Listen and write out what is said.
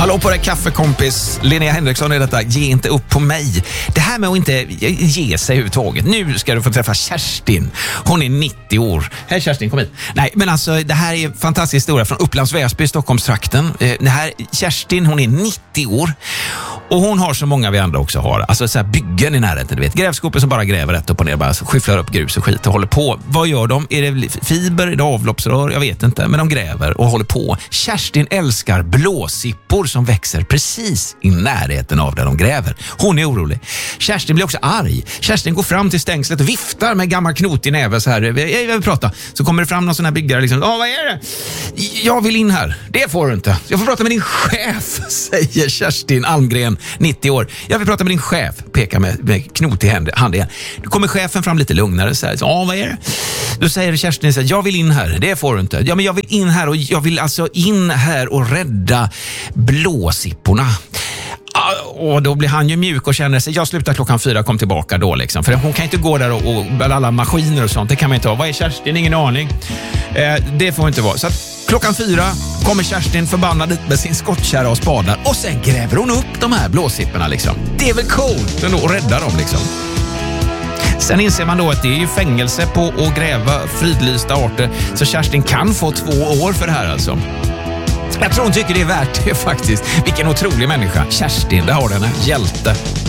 Hallå på dig kaffekompis. Linnea Henriksson är detta. Ge inte upp på mig. Det här med att inte ge sig överhuvudtaget. Nu ska du få träffa Kerstin. Hon är 90 år. Hej Kerstin, kom hit. Nej, men alltså det här är en fantastisk historia från Upplands Väsby, Stockholmstrakten. Det här Kerstin, hon är 90 år. Och hon har så många vi andra också har. Alltså så här byggen i närheten, du vet. Grävskopor som bara gräver rätt upp och ner. Bara skyfflar upp grus och skit och håller på. Vad gör de? Är det fiber? Är det avloppsrör? Jag vet inte. Men de gräver och håller på. Kerstin älskar blåsippor som växer precis i närheten av där de gräver. Hon är orolig. Kerstin blir också arg. Kerstin går fram till stängslet och viftar med gammal knot i näve så här. Jag vill prata. Så kommer det fram någon sån här byggare liksom. Vad är det? Jag vill in här. Det får du inte. Jag får prata med din chef, säger Kerstin Almgren, 90 år. Jag vill prata med din chef. Pekar med knot i hand igen. Då kommer chefen fram lite lugnare så här. Vad är det? Då säger Kerstin så här, jag vill in här. Det får du inte. Ja, men jag vill in här och jag vill alltså in här och rädda blåsipporna. Och då blir han ju mjuk och känner sig, jag slutar 4:00, kom tillbaka då liksom. För hon kan inte gå där och alla maskiner och sånt, det kan man inte ha. Vad är Kerstin? Ingen aning. Det får inte vara. Så att 4:00 kommer Kerstin förbannad dit med sin skottkärra och spadar. Och sen gräver hon upp de här blåsipporna liksom. Det är väl coolt ändå att rädda dem liksom. Sen inser man då att det är ju fängelse på att gräva fridlysta arter. Så Kerstin kan få 2 år för det här alltså. Jag tror hon tycker det är värt det faktiskt. Vilken otrolig människa. Kerstin, där har den en hjälte.